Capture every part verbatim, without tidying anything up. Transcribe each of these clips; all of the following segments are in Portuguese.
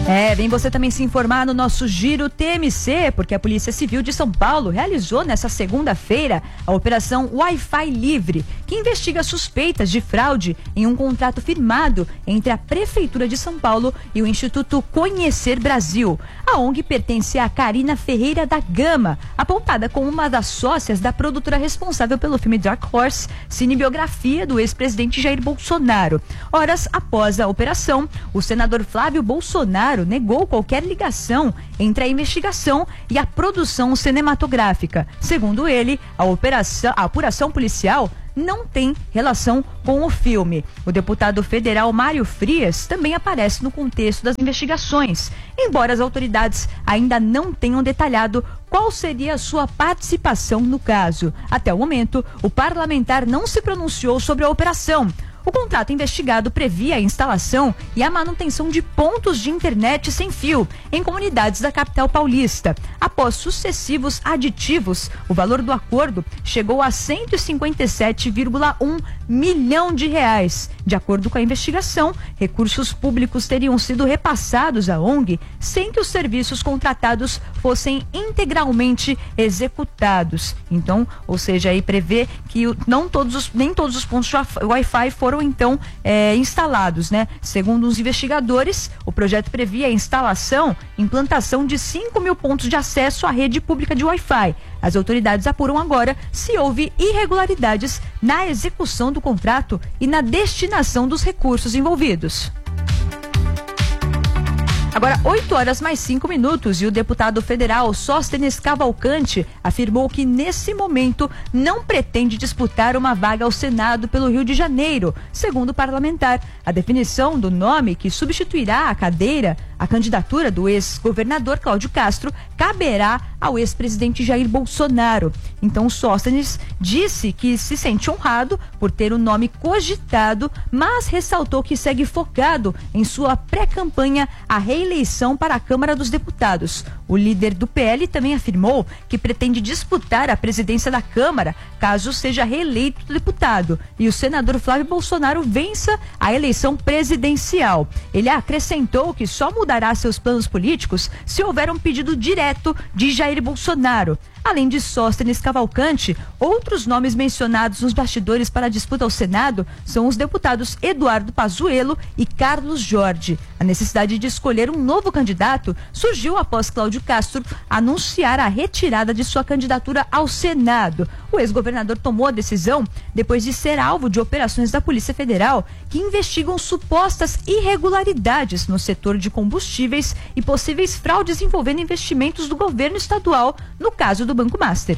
É, vem você também se informar no nosso Giro T M C, porque a Polícia Civil de São Paulo realizou nessa segunda-feira a Operação Wi-Fi Livre, que investiga suspeitas de fraude em um contrato firmado entre a Prefeitura de São Paulo e o Instituto Conhecer Brasil. A O N G pertence a Karina Ferreira da Gama, apontada como uma das sócias da produtora responsável pelo filme Dark Horse, cinebiografia do ex-presidente Jair Bolsonaro. Horas após a operação, o senador Flávio Bolsonaro negou qualquer ligação entre a investigação e a produção cinematográfica. Segundo ele, a operação, a apuração policial não tem relação com o filme. O deputado federal Mário Frias também aparece no contexto das investigações, embora as autoridades ainda não tenham detalhado qual seria a sua participação no caso. Até o momento, o parlamentar não se pronunciou sobre a operação. O contrato investigado previa a instalação e a manutenção de pontos de internet sem fio em comunidades da capital paulista. Após sucessivos aditivos, o valor do acordo chegou a cento e cinquenta e sete vírgula um milhão de reais. De acordo com a investigação, recursos públicos teriam sido repassados à O N G sem que os serviços contratados fossem integralmente executados. Então, ou seja, aí prevê que não todos os, nem todos os pontos de Wi-Fi foram então é, instalados, né? Segundo os investigadores, o projeto previa a instalação e implantação de cinco mil pontos de acesso à rede pública de Wi-Fi. As autoridades apuram agora se houve irregularidades na execução do contrato e na destinação dos recursos envolvidos. Agora, oito horas mais cinco minutos, e o deputado federal Sóstenes Cavalcante afirmou que, nesse momento, não pretende disputar uma vaga ao Senado pelo Rio de Janeiro. Segundo o parlamentar, a definição do nome que substituirá a cadeira, a candidatura do ex-governador Cláudio Castro, caberá ao ex-presidente Jair Bolsonaro. Então, Sóstenes disse que se sente honrado por ter o nome cogitado, mas ressaltou que segue focado em sua pré-campanha à reeleição para a Câmara dos Deputados. O líder do P L também afirmou que pretende disputar a presidência da Câmara caso seja reeleito deputado e o senador Flávio Bolsonaro vença a eleição presidencial. Ele acrescentou que só mudará seus planos políticos se houver um pedido direto de Jair Bolsonaro. Além de Sóstenes Cavalcante, outros nomes mencionados nos bastidores para a disputa ao Senado são os deputados Eduardo Pazuello e Carlos Jorge. A necessidade de escolher um novo candidato surgiu após Cláudio Castro anunciar a retirada de sua candidatura ao Senado. O ex-governador tomou a decisão depois de ser alvo de operações da Polícia Federal que investigam supostas irregularidades no setor de combustíveis e possíveis fraudes envolvendo investimentos do governo estadual, no caso do Banco Master.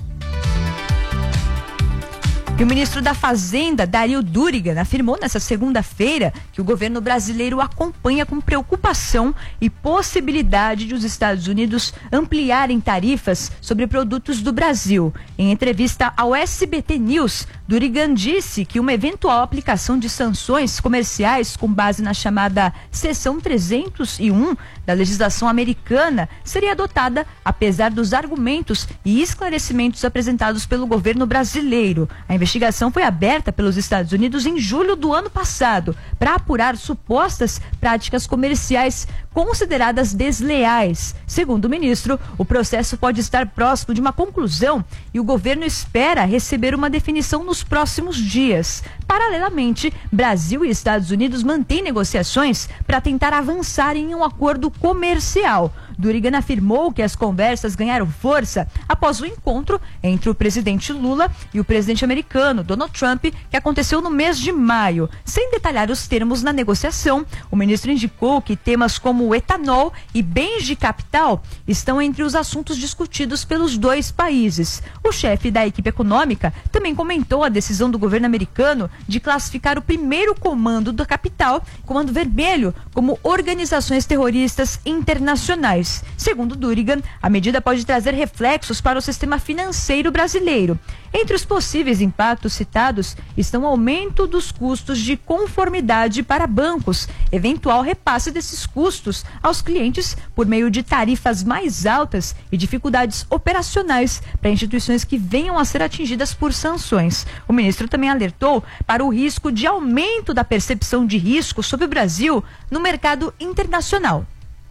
E o ministro da Fazenda, Dario Durigan, afirmou nesta segunda-feira que o governo brasileiro acompanha com preocupação e possibilidade de os Estados Unidos ampliarem tarifas sobre produtos do Brasil. Em entrevista ao S B T News, Durigan disse que uma eventual aplicação de sanções comerciais com base na chamada Seção trezentos e um da legislação americana seria adotada apesar dos argumentos e esclarecimentos apresentados pelo governo brasileiro. A A investigação foi aberta pelos Estados Unidos em julho do ano passado para apurar supostas práticas comerciais consideradas desleais. Segundo o ministro, o processo pode estar próximo de uma conclusão e o governo espera receber uma definição nos próximos dias. Paralelamente, Brasil e Estados Unidos mantêm negociações para tentar avançar em um acordo comercial. Durigan afirmou que as conversas ganharam força após o encontro entre o presidente Lula e o presidente americano Donald Trump, que aconteceu no mês de maio. Sem detalhar os termos na negociação, o ministro indicou que temas como o etanol e bens de capital estão entre os assuntos discutidos pelos dois países. O chefe da equipe econômica também comentou a decisão do governo americano de classificar o primeiro comando da capital, Comando Vermelho, como organizações terroristas internacionais. Segundo Durigan, a medida pode trazer reflexos para o sistema financeiro brasileiro. Entre os possíveis impactos citados estão o aumento dos custos de conformidade para bancos, eventual repasse desses custos aos clientes por meio de tarifas mais altas e dificuldades operacionais para instituições que venham a ser atingidas por sanções. O ministro também alertou para o risco de aumento da percepção de risco sobre o Brasil no mercado internacional.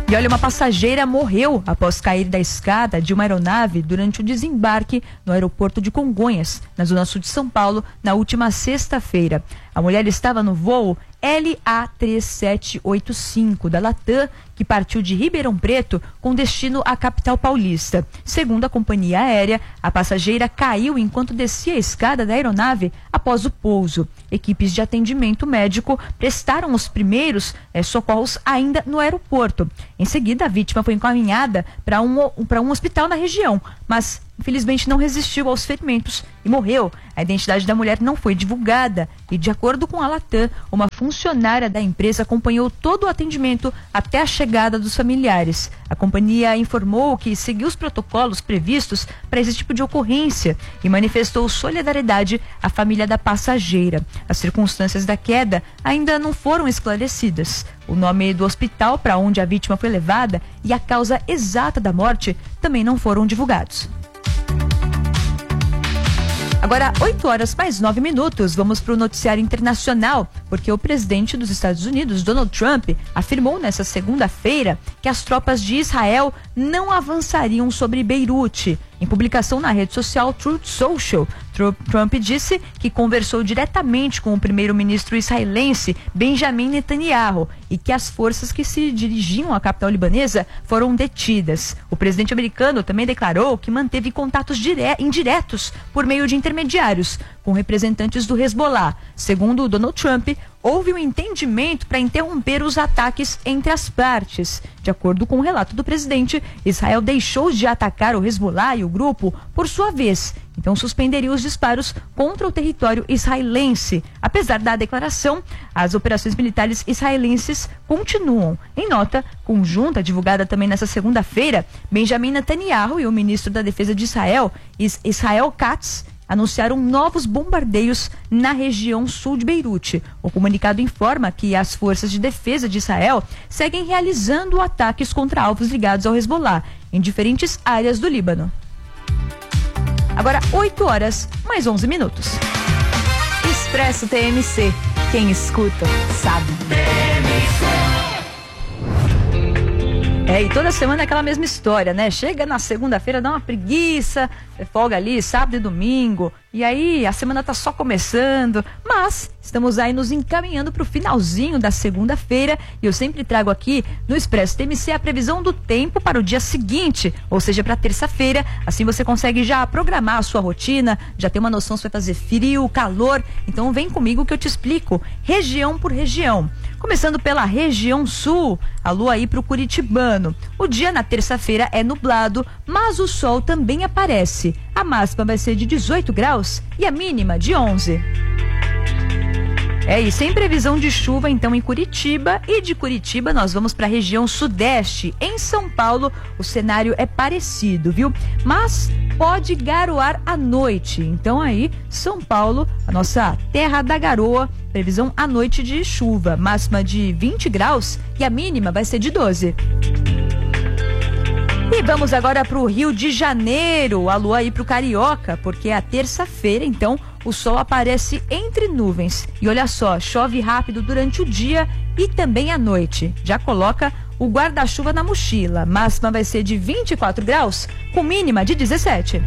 E olha, uma passageira morreu após cair da escada de uma aeronave durante o desembarque no aeroporto de Congonhas, na zona sul de São Paulo, na última sexta-feira. A mulher estava no voo L A três sete oito cinco da Latam, que partiu de Ribeirão Preto com destino à capital paulista. Segundo a companhia aérea, a passageira caiu enquanto descia a escada da aeronave após o pouso. Equipes de atendimento médico prestaram os primeiros eh, socorros ainda no aeroporto. Em seguida, a vítima foi encaminhada para um, para um hospital na região, mas infelizmente não resistiu aos ferimentos e morreu. A identidade da mulher não foi divulgada e, de acordo com a Latam, uma funcionária da empresa acompanhou todo o atendimento até a chegada dos familiares. A companhia informou que seguiu os protocolos previstos para esse tipo de ocorrência e manifestou solidariedade à família da passageira. As circunstâncias da queda ainda não foram esclarecidas. O nome do hospital para onde a vítima foi levada e a causa exata da morte também não foram divulgados. Agora, oito horas mais nove minutos, vamos para o noticiário internacional, porque o presidente dos Estados Unidos, Donald Trump, afirmou nesta segunda-feira que as tropas de Israel não avançariam sobre Beirute. Em publicação na rede social Truth Social, Trump disse que conversou diretamente com o primeiro-ministro israelense Benjamin Netanyahu e que as forças que se dirigiam à capital libanesa foram detidas. O presidente americano também declarou que manteve contatos dire- indiretos por meio de intermediários com representantes do Hezbollah. Segundo Donald Trump, houve um entendimento para interromper os ataques entre as partes. De acordo com o relato do presidente, Israel deixou de atacar o Hezbollah e o grupo por sua vez, então suspenderia os disparos contra o território israelense. Apesar da declaração, as operações militares israelenses continuam. Em nota conjunta divulgada também nesta segunda-feira, Benjamin Netanyahu e o ministro da Defesa de Israel, Israel Katz, anunciaram novos bombardeios na região sul de Beirute. O comunicado informa que as forças de defesa de Israel seguem realizando ataques contra alvos ligados ao Hezbollah em diferentes áreas do Líbano. Agora, oito horas, mais onze minutos. Expresso T M C. Quem escuta, sabe. É, e toda semana é aquela mesma história, né? Chega na segunda-feira, dá uma preguiça, folga ali, sábado e domingo, e aí a semana tá só começando, mas estamos aí nos encaminhando pro finalzinho da segunda-feira e eu sempre trago aqui no Expresso T M C a previsão do tempo para o dia seguinte, ou seja, para terça-feira. Assim você consegue já programar a sua rotina, já ter uma noção se vai fazer frio, calor. Então vem comigo que eu te explico região por região. Começando pela região sul, a lua aí pro Curitibano. O dia na terça-feira é nublado, mas o sol também aparece. A máxima vai ser de dezoito graus e a mínima de onze. É, e sem previsão de chuva então em Curitiba, e de Curitiba nós vamos para a região sudeste. Em São Paulo o cenário é parecido, viu? Mas pode garoar à noite. Então aí, São Paulo, a nossa terra da garoa, previsão à noite de chuva, máxima de vinte graus e a mínima vai ser de doze. E vamos agora para o Rio de Janeiro, a lua aí para o Carioca, porque é a terça-feira, então o sol aparece entre nuvens. E olha só, chove rápido durante o dia e também à noite. Já coloca o guarda-chuva na mochila. Máxima vai ser de vinte e quatro graus, com mínima de dezessete.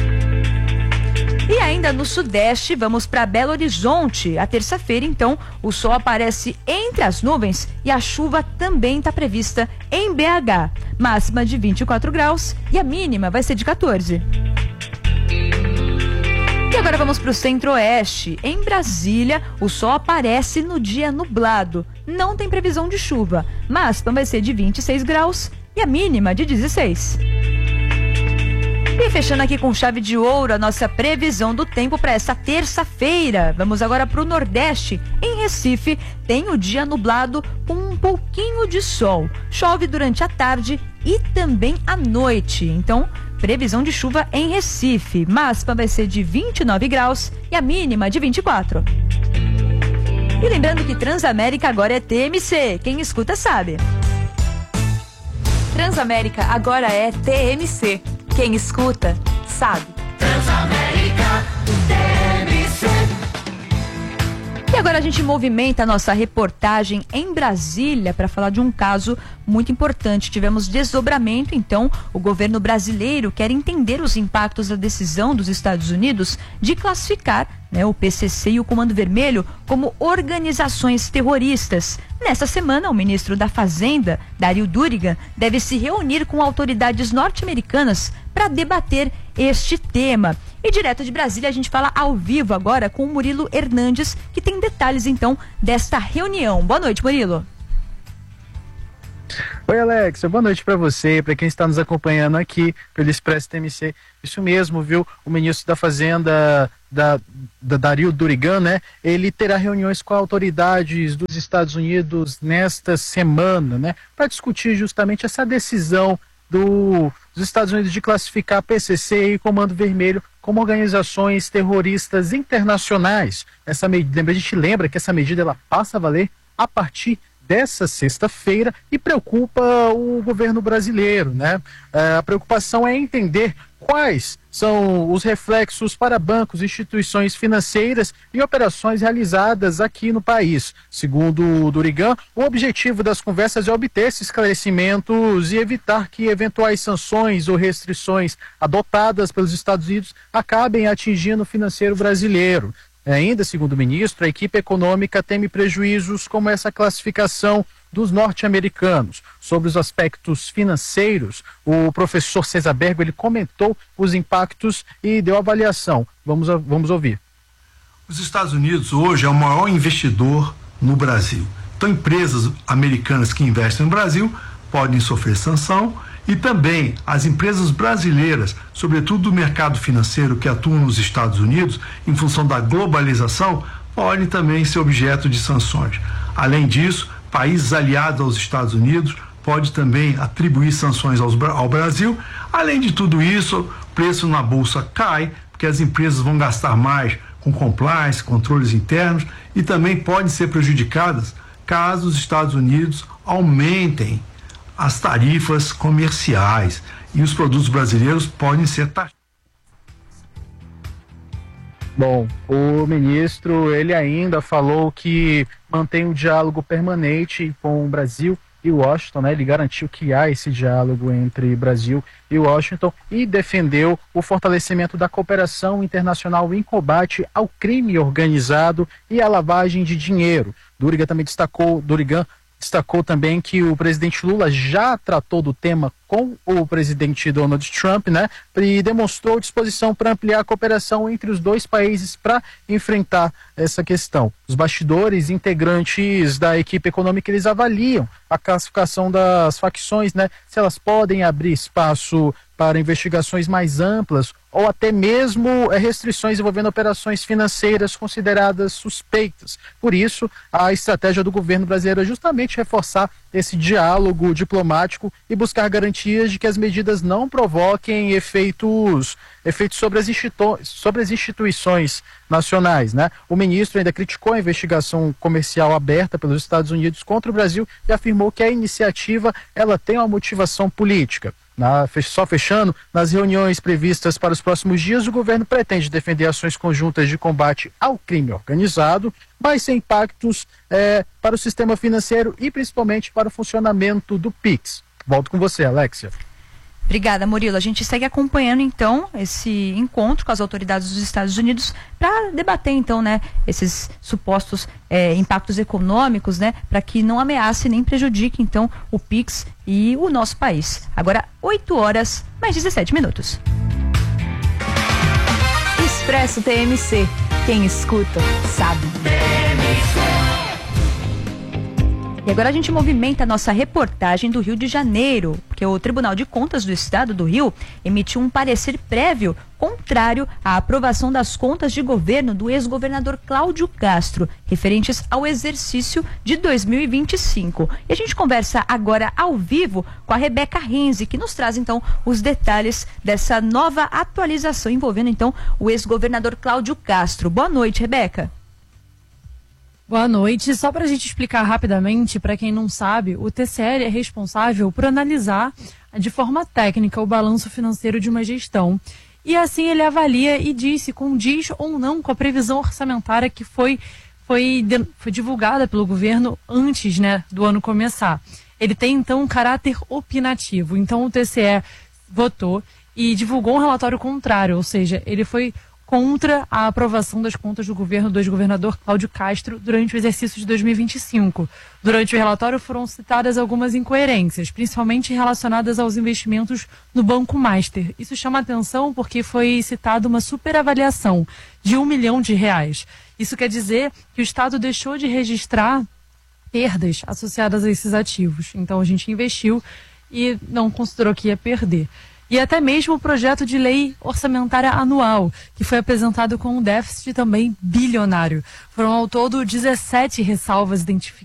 E ainda no sudeste, vamos para Belo Horizonte. A terça-feira, então, o sol aparece entre as nuvens e a chuva também está prevista em B H. Máxima de vinte e quatro graus e a mínima vai ser de quatorze. E agora vamos para o centro-oeste. Em Brasília, o sol aparece no dia nublado. Não tem previsão de chuva. Máxima vai ser de vinte e seis graus e a mínima de dezesseis. E fechando aqui com chave de ouro a nossa previsão do tempo para esta terça-feira. Vamos agora para o Nordeste. Em Recife, tem o dia nublado com um pouquinho de sol. Chove durante a tarde e também à noite. Então, previsão de chuva em Recife. Máxima vai ser de vinte e nove graus e a mínima de vinte e quatro. E lembrando que Transamérica agora é T M C. Quem escuta sabe. Transamérica agora é T M C. Quem escuta, sabe. Transamérica, T M C. E agora a gente movimenta a nossa reportagem em Brasília para falar de um caso muito importante. Tivemos desdobramento, então o governo brasileiro quer entender os impactos da decisão dos Estados Unidos de classificar, né, o P C C e o Comando Vermelho como organizações terroristas. Nessa semana, o ministro da Fazenda, Dario Durigan, deve se reunir com autoridades norte-americanas para debater este tema. E direto de Brasília, a gente fala ao vivo agora com o Murilo Hernandes, que tem detalhes, então, desta reunião. Boa noite, Murilo. Oi, Alexia, boa noite para você, para quem está nos acompanhando aqui pelo Expresso T M C. Isso mesmo, viu? O ministro da Fazenda, da, da Dario Durigan, né? Ele terá reuniões com autoridades dos Estados Unidos nesta semana, né? Para discutir justamente essa decisão do, dos Estados Unidos de classificar P C C e Comando Vermelho como organizações terroristas internacionais. Essa medida, a gente lembra que essa medida ela passa a valer a partir dessa sexta-feira e preocupa o governo brasileiro, né? A preocupação é entender quais são os reflexos para bancos, instituições financeiras e operações realizadas aqui no país. Segundo o Durigan, o objetivo das conversas é obter esses esclarecimentos e evitar que eventuais sanções ou restrições adotadas pelos Estados Unidos acabem atingindo o financeiro brasileiro. Ainda, segundo o ministro, a equipe econômica teme prejuízos como essa classificação dos norte-americanos. Sobre os aspectos financeiros, o professor César Bergo, ele comentou os impactos e deu avaliação. Vamos, vamos ouvir. Os Estados Unidos hoje é o maior investidor no Brasil. Então, empresas americanas que investem no Brasil podem sofrer sanção e também as empresas brasileiras, sobretudo do mercado financeiro que atuam nos Estados Unidos, em função da globalização, podem também ser objeto de sanções. Além disso, países aliados aos Estados Unidos podem também atribuir sanções aos, ao Brasil. Além de tudo isso, o preço na bolsa cai, porque as empresas vão gastar mais com compliance, controles internos, e também podem ser prejudicadas caso os Estados Unidos aumentem as tarifas comerciais e os produtos brasileiros podem ser taxados. Bom, o ministro, ele ainda falou que mantém um diálogo permanente com o Brasil e Washington, né? Ele garantiu que há esse diálogo entre Brasil e Washington e defendeu o fortalecimento da cooperação internacional em combate ao crime organizado e à lavagem de dinheiro. Durigan também destacou, Durigan destacou também que o presidente Lula já tratou do tema com o presidente Donald Trump, né? E demonstrou disposição para ampliar a cooperação entre os dois países para enfrentar essa questão. Os bastidores integrantes da equipe econômica, eles avaliam a classificação das facções, né? Se elas podem abrir espaço para investigações mais amplas ou até mesmo é, restrições envolvendo operações financeiras consideradas suspeitas. Por isso, a estratégia do governo brasileiro é justamente reforçar esse diálogo diplomático e buscar garantias de que as medidas não provoquem efeitos, efeitos sobre, as institu- sobre as instituições nacionais, né? O ministro ainda criticou a investigação comercial aberta pelos Estados Unidos contra o Brasil e afirmou que a iniciativa ela tem uma motivação política. Na, só fechando, nas reuniões previstas para os próximos dias, o governo pretende defender ações conjuntas de combate ao crime organizado, mas sem impactos é, para o sistema financeiro e principalmente para o funcionamento do Pix. Volto com você, Alexia. Obrigada, Murilo. A gente segue acompanhando, então, esse encontro com as autoridades dos Estados Unidos para debater, então, né, esses supostos é, impactos econômicos, né, para que não ameace nem prejudique, então, o Pix e o nosso país. Agora, oito horas, mais dezessete minutos. Expresso T M C. Quem escuta, sabe. E agora a gente movimenta a nossa reportagem do Rio de Janeiro, porque o Tribunal de Contas do Estado do Rio emitiu um parecer prévio contrário à aprovação das contas de governo do ex-governador Cláudio Castro, referentes ao exercício de dois mil e vinte e cinco. E a gente conversa agora ao vivo com a Rebeca Renzi, que nos traz então os detalhes dessa nova atualização envolvendo então o ex-governador Cláudio Castro. Boa noite, Rebeca. Boa noite. Só para a gente explicar rapidamente, para quem não sabe, o T C E é responsável por analisar de forma técnica o balanço financeiro de uma gestão. E assim ele avalia e diz se condiz ou não com a previsão orçamentária que foi foi, de, foi divulgada pelo governo antes, né, do ano começar. Ele tem, então, um caráter opinativo. Então, o T C E votou e divulgou um relatório contrário, ou seja, ele foi contra a aprovação das contas do governo do ex-governador Cláudio Castro durante o exercício de dois mil e vinte e cinco. Durante o relatório foram citadas algumas incoerências, principalmente relacionadas aos investimentos no Banco Master. Isso chama atenção porque foi citada uma superavaliação de um milhão de reais. Isso quer dizer que o Estado deixou de registrar perdas associadas a esses ativos. Então a gente investiu e não considerou que ia perder. E até mesmo o projeto de lei orçamentária anual, que foi apresentado com um déficit também bilionário. Foram ao todo dezessete ressalvas identificadas